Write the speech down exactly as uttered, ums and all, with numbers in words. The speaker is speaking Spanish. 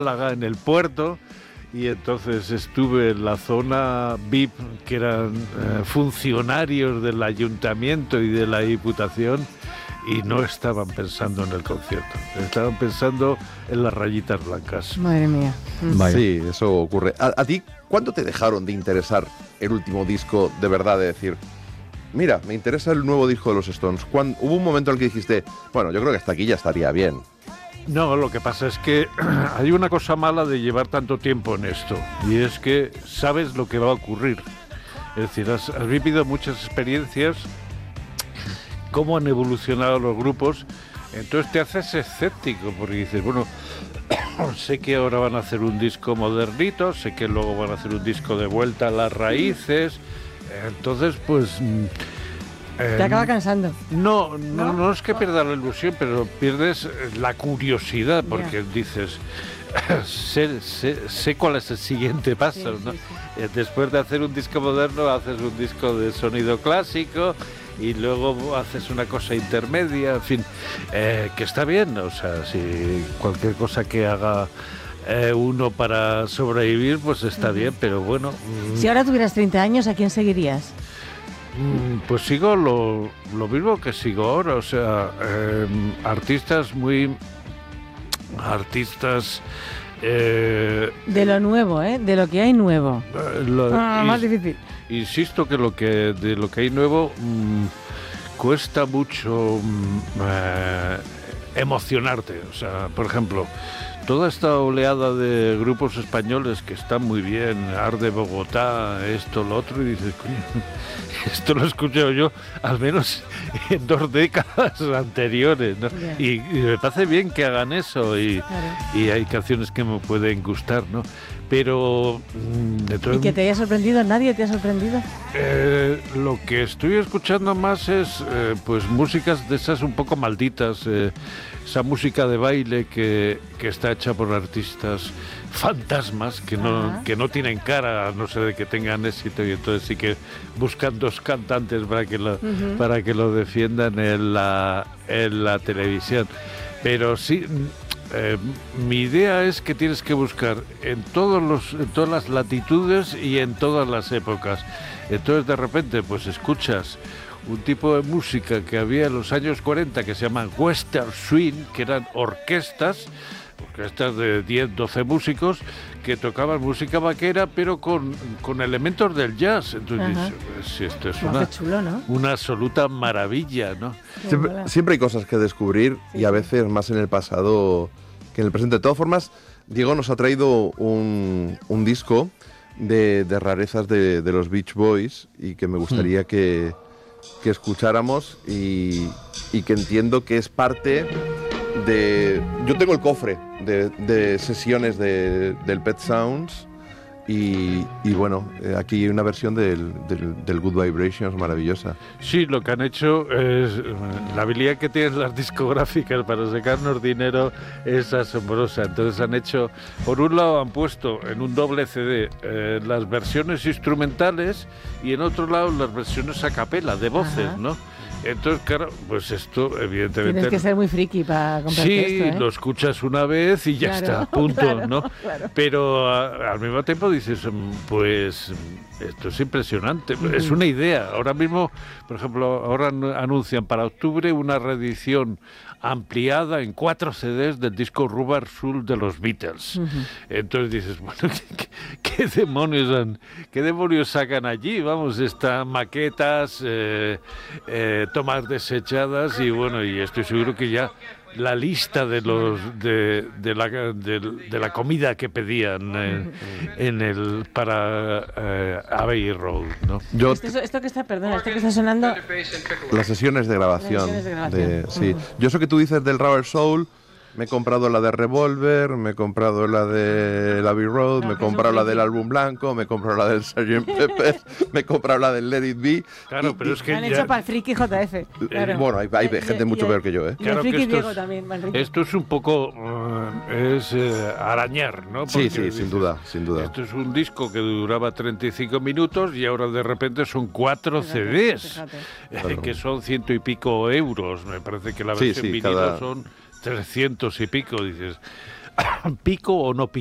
Málaga, en el puerto, y entonces estuve en la zona V I P, que eran eh, funcionarios del ayuntamiento y de la diputación, y no estaban pensando en el concierto, estaban pensando en las rayitas blancas. Madre mía. Vaya. Sí, eso ocurre. ¿A, a ti cuándo te dejaron de interesar el último disco de verdad, de decir, mira, me interesa el nuevo disco de los Stones? ¿Cuándo, hubo un momento en el que dijiste, bueno, yo creo que hasta aquí ya estaría bien? No, lo que pasa es que hay una cosa mala de llevar tanto tiempo en esto, y es que sabes lo que va a ocurrir. Es decir, has, has vivido muchas experiencias, cómo han evolucionado los grupos, entonces te haces escéptico, porque dices, bueno, sé que ahora van a hacer un disco modernito, sé que luego van a hacer un disco de vuelta a las raíces, entonces pues... Eh, te acaba cansando. No, no, no, no es que pierdas la ilusión, pero pierdes la curiosidad, porque yeah. dices, sé, sé, sé cuál es el siguiente paso, sí, ¿no? Sí, sí. Después de hacer un disco moderno, haces un disco de sonido clásico, y luego haces una cosa intermedia, en fin, eh, que está bien, o sea, si cualquier cosa que haga eh, uno para sobrevivir, pues está uh-huh. bien, pero bueno... Si ahora tuvieras treinta años, ¿a quién seguirías? Pues sigo lo, lo mismo que sigo ahora, o sea, eh, artistas muy... artistas... Eh, de lo nuevo, ¿eh? De lo que hay nuevo. Eh, lo, ah, y, más difícil. Insisto que lo que de lo que hay nuevo mmm, cuesta mucho mmm, eh, emocionarte. O sea, por ejemplo, toda esta oleada de grupos españoles que están muy bien, Arde Bogotá, esto, lo otro, y dices, coño, esto lo he escuchado yo al menos en dos décadas anteriores, ¿no? Yeah. Y, y me parece bien que hagan eso, y, claro. y hay canciones que me pueden gustar, ¿no? Pero... De todo... ¿Y que te haya sorprendido? ¿Nadie te ha sorprendido? Eh, lo que estoy escuchando más es eh, pues músicas de esas un poco malditas, eh, esa música de baile que, que está hecha por artistas fantasmas que no, que no tienen cara, a no ser de que tengan éxito, y entonces sí que buscan dos cantantes para que lo, uh-huh. para que lo defiendan en la, en la televisión. Pero sí... Eh, mi idea es que tienes que buscar en todos los, en todas las latitudes y en todas las épocas. Entonces de repente pues escuchas un tipo de música que había en los años cuarenta que se llaman Western Swing, que eran orquestas, orquestas de diez, doce músicos que tocaban música vaquera pero con, con elementos del jazz. Entonces dices, si esto es una, chulo, ¿no? una absoluta maravilla, ¿no? Siempre, siempre hay cosas que descubrir, sí, y a veces más en el pasado que en el presente. De todas formas, Diego nos ha traído un, un disco de, de rarezas de, de los Beach Boys, y que me gustaría hmm. que, que escucháramos, y, y que entiendo que es parte de... Yo tengo el cofre de, de sesiones de, del Pet Sounds, y, y bueno, eh, aquí hay una versión del, del, del Good Vibrations maravillosa. Sí, lo que han hecho es... La habilidad que tienen las discográficas para sacarnos dinero es asombrosa. Entonces han hecho... Por un lado han puesto en un doble C D eh, las versiones instrumentales, y en otro lado las versiones a capela, de voces, ajá, ¿no? Entonces, claro, pues esto, evidentemente... Tienes que ser muy friki para comprarte sí, esto, ¿eh? Lo escuchas una vez y ya claro, está, punto, claro, ¿no? Claro. Pero a, al mismo tiempo dices, pues esto es impresionante, uh-huh. es una idea. Ahora mismo, por ejemplo, ahora anuncian para octubre una reedición ampliada en cuatro C Ds del disco Rubber Soul de los Beatles. Uh-huh. Entonces dices, bueno, ¿qué, qué demonios han, qué demonios sacan allí? Vamos, están maquetas, eh, eh, tomas desechadas, y bueno, y estoy seguro que ya la lista de los de, de, la, de, de la comida que pedían eh, en el para eh, Abbey Road, ¿no? Yo esto, esto que está, perdona, esto que está sonando, las sesiones de grabación, las sesiones de grabación. De, sí. Uh-huh. Yo eso que tú dices del Rubber Soul, me he comprado la de Revolver, me he comprado la de Abbey Road, no, me he comprado la del álbum blanco, me he comprado la del sergeant Pepper, me he comprado la del Let It Be. Claro, y, pero es que han ya... hecho para el friki J F. Claro. Bueno, hay, hay de, gente de, mucho de, peor que yo, ¿eh? Y claro, el friki Diego es, también, esto es un poco... Uh, es eh, arañar, ¿no? Porque sí, sí, dices, sin duda, sin duda. Esto es un disco que duraba treinta y cinco minutos y ahora de repente son cuatro fíjate, C Ds, fíjate. Eh, claro. que son ciento y pico euros. Me parece que la versión sí, sí, vinilo cada... son... trescientos y pico, dices. ¿Pico o no pico?